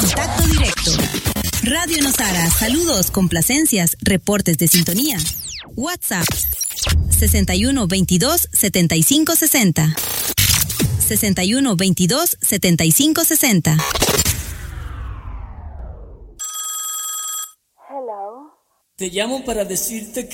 Contacto directo. Radio Nosara, saludos, complacencias, reportes de sintonía. WhatsApp 61 22 75 60. 61 22 75 60. Hello. Te llamo para decirte